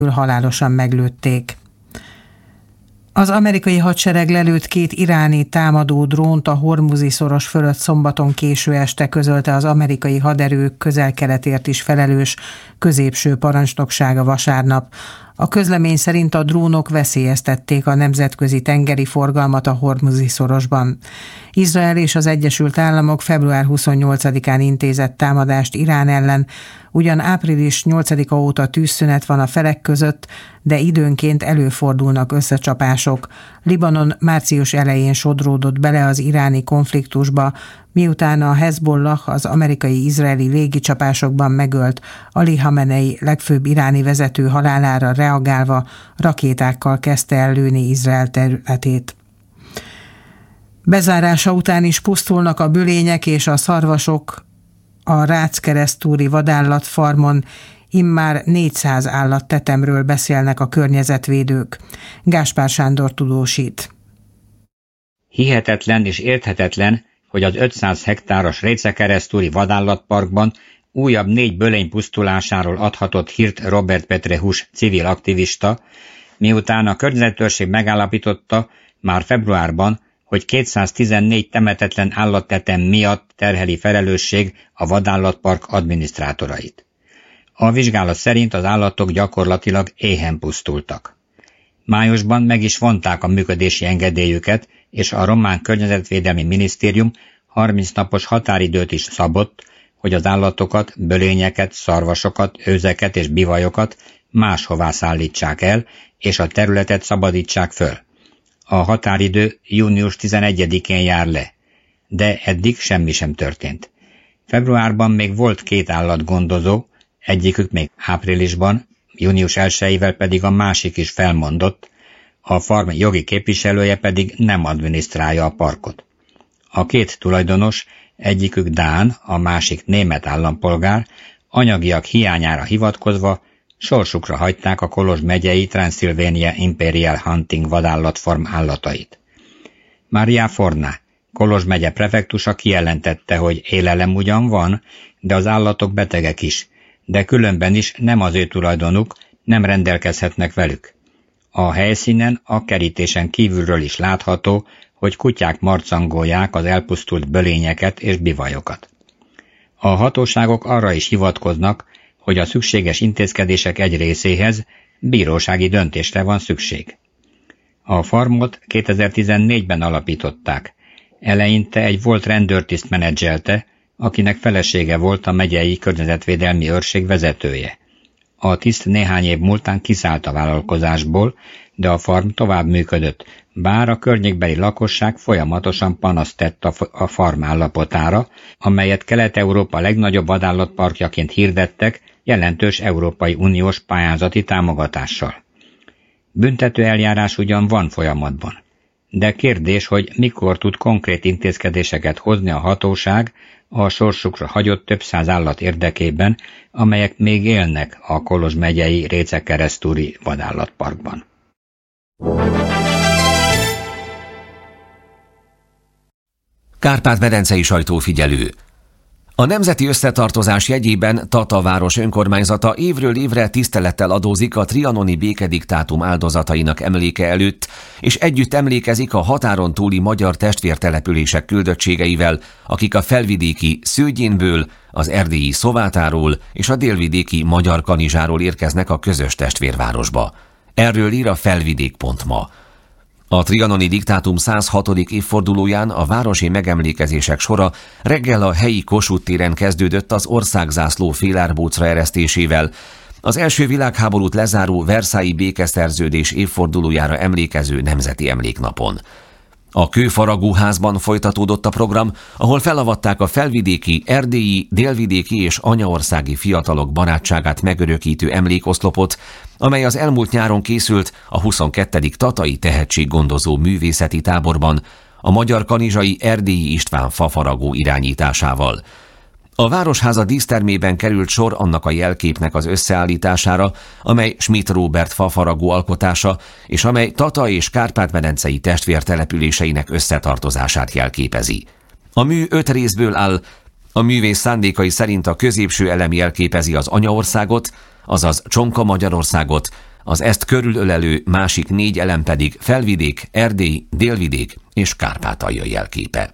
halálosan meglőtték. Az amerikai hadsereg lelőtt 2 iráni támadó drónt a Hormuzi-szoros fölött szombaton késő este, közölte az amerikai haderők közel-keletért is felelős középső parancsnoksága vasárnap. A közlemény szerint a drónok veszélyeztették a nemzetközi tengeri forgalmat a Hormuzi-szorosban. Izrael és az Egyesült Államok február 28-án intézett támadást Irán ellen, ugyan április 8-a óta tűzszünet van a felek között, de időnként előfordulnak összecsapások. Libanon március elején sodródott bele az iráni konfliktusba, miután a Hezbollah az amerikai-izraeli légicsapásokban megölt Ali Khamenei legfőbb iráni vezető halálára reagálva rakétákkal kezdte el lőni Izrael területét. Bezárása után is pusztulnak a bölények és a szarvasok a Rácz-Keresztúri vadállatfarmon, immár 400 állattetemről beszélnek a környezetvédők. Gáspár Sándor tudósít. Hihetetlen és érthetetlen, hogy az 500 hektáros Rácz-Keresztúri vadállatparkban újabb 4 bölény pusztulásáról adhatott hírt Robert Petrehus civil aktivista, miután a környezetőrség megállapította már februárban, hogy 214 temetetlen állattetem miatt terheli felelősség a vadállatpark adminisztrátorait. A vizsgálat szerint az állatok gyakorlatilag éhen pusztultak. Májusban meg is vonták a működési engedélyüket, és a román környezetvédelmi minisztérium 30 napos határidőt is szabott, hogy az állatokat, bölényeket, szarvasokat, őzeket és bivajokat máshová szállítsák el, és a területet szabadítsák föl. A határidő június 11-én jár le, de eddig semmi sem történt. Februárban még volt 2 állatgondozó, egyikük még áprilisban, június 1-ével pedig a másik is felmondott, a farm jogi képviselője pedig nem adminisztrálja a parkot. A 2 tulajdonos, egyikük dán, a másik német állampolgár, anyagiak hiányára hivatkozva sorsukra hagyták a Kolozs megyei Transylvania Imperial Hunting vadállatfarm állatait. Mária Forná, Kolozs megye prefektusa kijelentette, hogy élelem ugyan van, de az állatok betegek is, de különben is nem az ő tulajdonuk, nem rendelkezhetnek velük. A helyszínen a kerítésen kívülről is látható, hogy kutyák marcangolják az elpusztult bölényeket és bivajokat. A hatóságok arra is hivatkoznak, hogy a szükséges intézkedések egy részéhez bírósági döntésre van szükség. A farmot 2014-ben alapították. Eleinte egy volt rendőrtiszt menedzselte, akinek felesége volt a megyei környezetvédelmi őrség vezetője. A tiszt néhány év múltán kiszállt a vállalkozásból, de a farm tovább működött, bár a környékbeli lakosság folyamatosan panaszt tett a farm állapotára, amelyet Kelet-Európa legnagyobb vadállatparkjaként hirdettek, jelentős Európai Uniós pályázati támogatással. Büntető eljárás ugyan van folyamatban, de kérdés, hogy mikor tud konkrét intézkedéseket hozni a hatóság a sorsukra hagyott több száz állat érdekében, amelyek még élnek a Kolozs megyei Rácz-Keresztúri vadállatparkban. Kárpát-medencei sajtófigyelő. A nemzeti összetartozás jegyében Tata város önkormányzata évről évre tisztelettel adózik a trianoni békediktátum áldozatainak emléke előtt, és együtt emlékezik a határon túli magyar testvértelepülések küldöttségeivel, akik a felvidéki Szőgyénből, az erdélyi Szovátáról és a délvidéki Magyarkanizsáról érkeznek a közös testvérvárosba. Erről ír a felvidék.ma. A trianoni diktátum 106. évfordulóján a városi megemlékezések sora reggel a helyi Kossuth téren kezdődött az országzászló félárbócra eresztésével, az első világháborút lezáró Versailles békeszerződés évfordulójára emlékező nemzeti emléknapon. A Kőfaragóházban folytatódott a program, ahol felavatták a felvidéki, erdélyi, délvidéki és anyaországi fiatalok barátságát megörökítő emlékoszlopot, amely az elmúlt nyáron készült a 22. Tatai Tehetséggondozó Művészeti Táborban, a magyarkanizsai Erdélyi István fafaragó irányításával. A Városháza dísztermében került sor annak a jelképnek az összeállítására, amely Schmidt Róbert fafaragó alkotása, és amely Tata és Kárpát-medencei testvértelepüléseinek összetartozását jelképezi. A mű 5 részből áll, a művész szándékai szerint a középső elem jelképezi az anyaországot, azaz Csonka Magyarországot, az ezt körülölelő másik 4 elem pedig Felvidék, Erdély, Délvidék és Kárpátalja jelképe.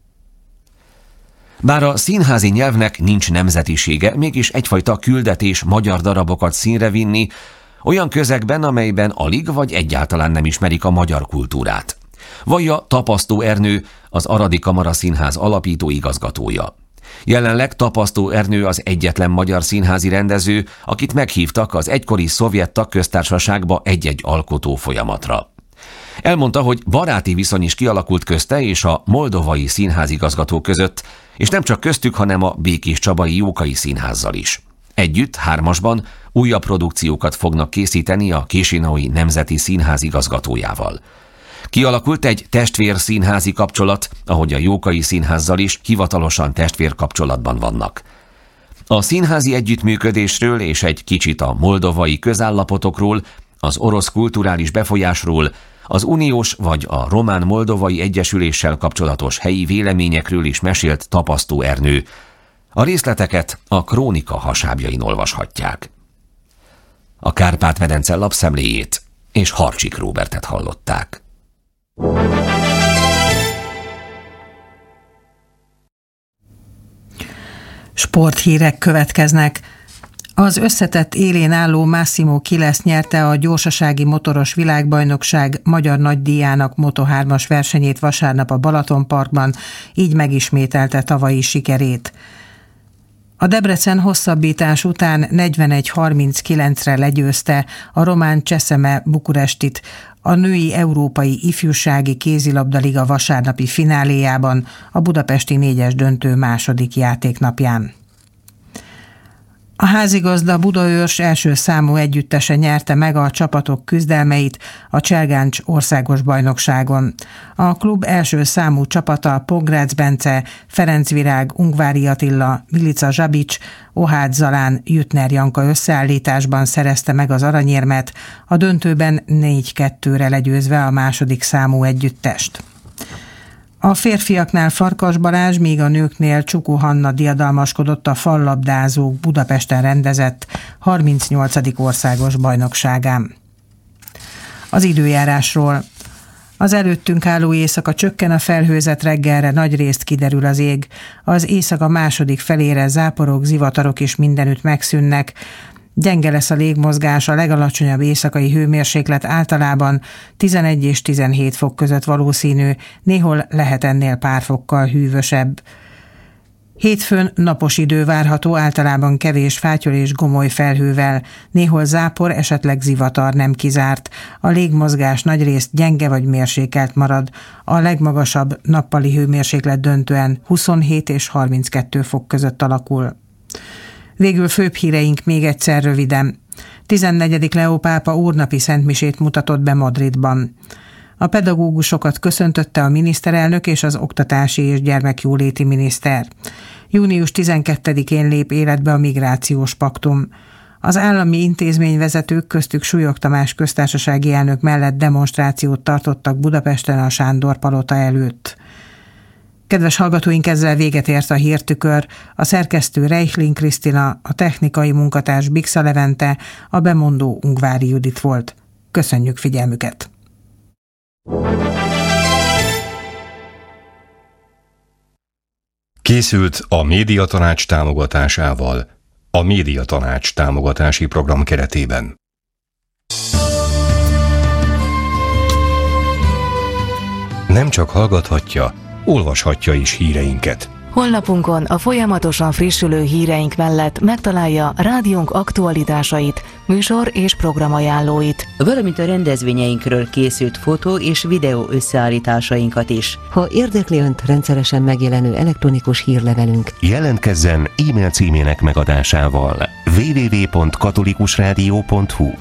Bár a színházi nyelvnek nincs nemzetisége, mégis egyfajta küldetés magyar darabokat színre vinni, olyan közegben, amelyben alig vagy egyáltalán nem ismerik a magyar kultúrát. Vallja Tapasztó Ernő, az Aradi Kamaraszínház alapító igazgatója. Jelenleg Tapasztó Ernő az egyetlen magyar színházi rendező, akit meghívtak az egykori szovjet tagköztársaságba egy-egy alkotó folyamatra. Elmondta, hogy baráti viszony is kialakult közte és a moldovai színházigazgató között, és nem csak köztük, hanem a Békéscsabai Jókai Színházzal is. Együtt, 3-asban újabb produkciókat fognak készíteni a Chișinăui Nemzeti Színház igazgatójával. Kialakult egy testvérszínházi kapcsolat, ahogy a Jókai Színházzal is hivatalosan testvérkapcsolatban vannak. A színházi együttműködésről és egy kicsit a moldovai közállapotokról, az orosz kulturális befolyásról, az uniós vagy a román-moldovai egyesüléssel kapcsolatos helyi véleményekről is mesélt Tapasztó Ernő. A részleteket a Krónika hasábjain olvashatják. A Kárpát-medence lapszemléjét és Harcsik Róbertet hallották. Sporthírek következnek. Az összetett élén álló Massimo Kiles nyerte a gyorsasági motoros világbajnokság magyar nagydíjának Moto3-as versenyét vasárnap a Balatonparkban, így megismételte tavalyi sikerét. A Debrecen hosszabbítás után 41-39-re legyőzte a román Cseszeme Bukurestit a női európai ifjúsági kézilabdaliga vasárnapi fináléjában a budapesti 4-es döntő második játéknapján. A házigazda Budaörs első számú együttese nyerte meg a csapatok küzdelmeit a Cselgáncs országos bajnokságon. A klub első számú csapata Pográcz Bence, Ferenc Virág, Ungvári Attila, Milica Zsabics, Ohád Zalán, Jüttner Janka összeállításban szerezte meg az aranyérmet, a döntőben 4-2-re legyőzve a második számú együttest. A férfiaknál Farkas Balázs, míg a nőknél Csukó Hanna diadalmaskodott a fallabdázók Budapesten rendezett 38. országos bajnokságán. Az időjárásról. Az előttünk álló éjszaka csökken a felhőzet, reggelre nagyrészt kiderül az ég. Az éjszaka második felére záporok, zivatarok is mindenütt megszűnnek. Gyenge lesz a légmozgás, a legalacsonyabb éjszakai hőmérséklet általában 11 és 17 fok között valószínű, néhol lehet ennél pár fokkal hűvösebb. Hétfőn napos idő várható, általában kevés fátyol és gomoly felhővel, néhol zápor, esetleg zivatar nem kizárt. A légmozgás nagyrészt gyenge vagy mérsékelt marad, a legmagasabb nappali hőmérséklet döntően 27 és 32 fok között alakul. Végül főbb híreink még egyszer röviden. 14. Leó pápa úrnapi szentmisét mutatott be Madridban. A pedagógusokat köszöntötte a miniszterelnök és az oktatási és gyermekjóléti miniszter. Június 12-én lép életbe a migrációs paktum. Az állami intézményvezetők, köztük Súlyog Tamás köztársasági elnök mellett demonstrációt tartottak Budapesten a Sándor palota előtt. Kedves hallgatóink, ezzel véget ért a Hírtükör, a szerkesztő Reichling Krisztina, a technikai munkatárs Bixa Levente, a bemondó Ungvári Judit volt. Köszönjük figyelmüket! Készült a Médiatanács támogatásával, a Médiatanács támogatási program keretében. Nem csak hallgathatja, olvashatja is híreinket. Honlapunkon a folyamatosan frissülő híreink mellett megtalálja rádiónk aktualitásait, műsor és programajánlóit, valamint a rendezvényeinkről készült fotó és videó összeállításainkat is. Ha érdekli Önt rendszeresen megjelenő elektronikus hírlevelünk, Jelentkezzen e-mail címének megadásával www.katolikusradio.hu.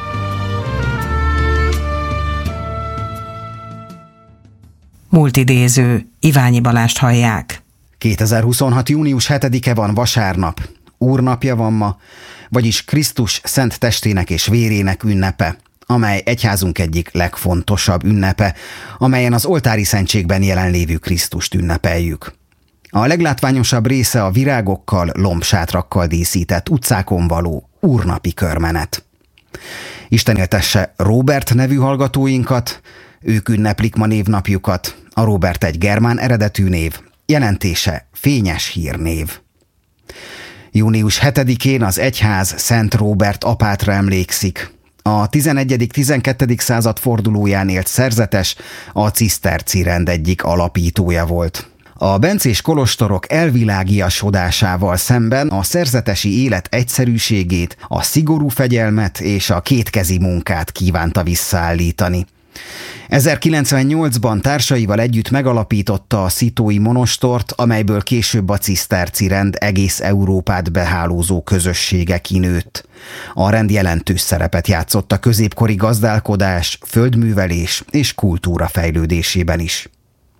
Múltidéző, Iványi Balást hallják. 2026. június 7-e van, vasárnap. Úrnapja van ma, vagyis Krisztus szent testének és vérének ünnepe, amely egyházunk egyik legfontosabb ünnepe, amelyen az oltári szentségben jelenlévő Krisztust ünnepeljük. A leglátványosabb része a virágokkal, lombsátrakkal díszített utcákon való úrnapi körmenet. Isten éltesse Robert nevű hallgatóinkat, ők ünneplik ma névnapjukat. A Robert egy germán eredetű név, jelentése fényes hírnév. Június 7-én az egyház Szent Róbert apátra emlékszik. A 11.-12. század fordulóján élt szerzetes, a ciszterci rend egyik alapítója volt. A bencés kolostorok elvilágiasodásával szemben a szerzetesi élet egyszerűségét, a szigorú fegyelmet és a kétkezi munkát kívánta visszaállítani. 1098-ban társaival együtt megalapította a szitói monostort, amelyből később a ciszterci rend egész Európát behálózó közössége kinőtt. A rend jelentős szerepet játszott a középkori gazdálkodás, földművelés és kultúra fejlődésében is.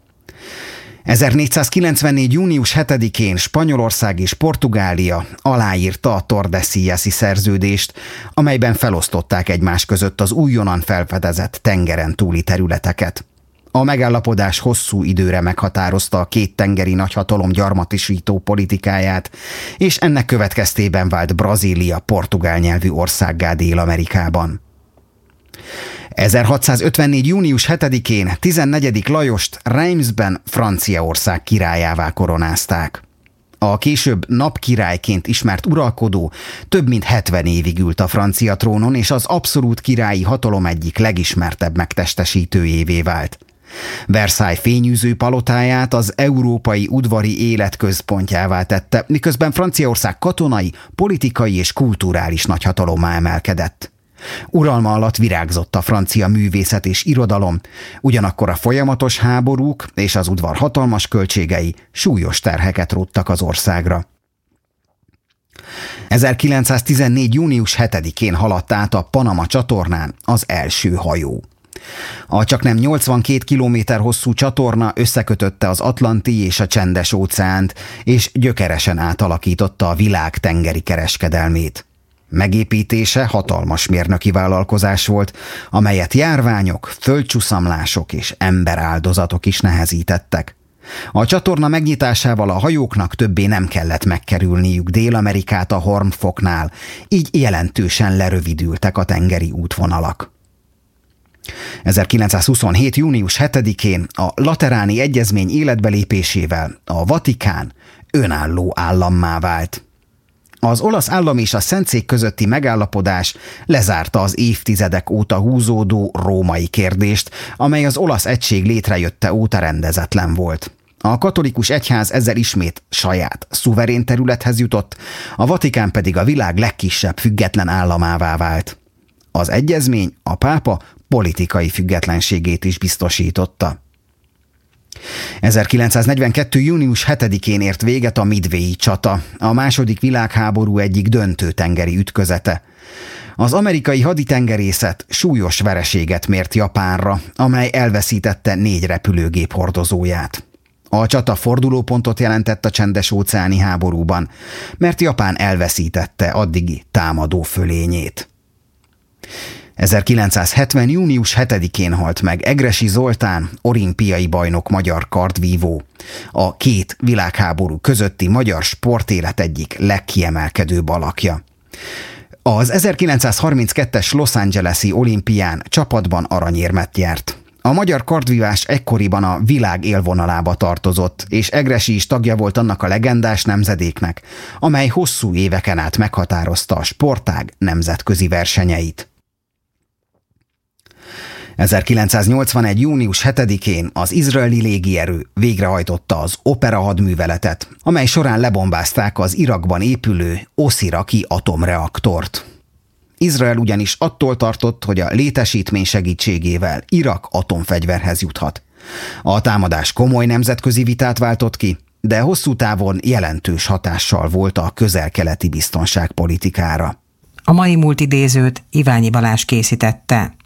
1494. június 7-én Spanyolország és Portugália aláírta a Tordesillas-i szerződést, amelyben felosztották egymás között az újonnan felfedezett tengeren túli területeket. A megállapodás hosszú időre meghatározta a két tengeri nagyhatalom gyarmatisító politikáját, és ennek következtében vált Brazília portugál nyelvű országgá Dél-Amerikában. 1654. június 7-én 14. Lajost Reimsben Franciaország királyává koronázták. A később napkirályként ismert uralkodó több mint 70 évig ült a francia trónon, és az abszolút királyi hatalom egyik legismertebb megtestesítőjévé vált. Versailles fényűző palotáját az európai udvari élet központjává tette, miközben Franciaország katonai, politikai és kulturális nagyhatalommá emelkedett. Uralma alatt virágzott a francia művészet és irodalom, ugyanakkor a folyamatos háborúk és az udvar hatalmas költségei súlyos terheket róttak az országra. 1914. június 7-én haladt át a Panama csatornán az első hajó. A csaknem 82 kilométer hosszú csatorna összekötötte az Atlanti és a Csendes óceánt, és gyökeresen átalakította a világ tengeri kereskedelmét. Megépítése hatalmas mérnöki vállalkozás volt, amelyet járványok, földcsuszamlások és emberáldozatok is nehezítettek. A csatorna megnyitásával a hajóknak többé nem kellett megkerülniük Dél-Amerikát a Hornfoknál, így jelentősen lerövidültek a tengeri útvonalak. 1927. június 7-én a Lateráni Egyezmény életbelépésével a Vatikán önálló állammá vált. Az olasz állam és a Szentszék közötti megállapodás lezárta az évtizedek óta húzódó római kérdést, amely az olasz egység létrejötte óta rendezetlen volt. A katolikus egyház ezzel ismét saját, szuverén területhez jutott, a Vatikán pedig a világ legkisebb független államává vált. Az egyezmény a pápa politikai függetlenségét is biztosította. 1942. június 7-én ért véget a Midwayi csata, a második világháború egyik döntő tengeri ütközete. Az amerikai haditengerészet súlyos vereséget mért Japánra, amely elveszítette 4 repülőgép hordozóját. A csata fordulópontot jelentett a Csendes-óceáni háborúban, mert Japán elveszítette addigi támadó fölényét. 1970. június 7-én halt meg Egressy Zoltán, olimpiai bajnok magyar kardvívó, a két világháború közötti magyar sportélet egyik legkiemelkedőbb alakja. Az 1932-es Los Angeles-i olimpián csapatban aranyérmet nyert. A magyar kardvívás ekkoriban a világ élvonalába tartozott, és Egressy is tagja volt annak a legendás nemzedéknek, amely hosszú éveken át meghatározta a sportág nemzetközi versenyeit. 1981. június 7-én az izraeli légierő végrehajtotta az Opera hadműveletet, amely során lebombázták az Irakban épülő Osziraki atomreaktort. Izrael ugyanis attól tartott, hogy a létesítmény segítségével Irak atomfegyverhez juthat. A támadás komoly nemzetközi vitát váltott ki, de hosszú távon jelentős hatással volt a közel-keleti biztonságpolitikára. A mai múlt idézőt Iványi Balázs készítette.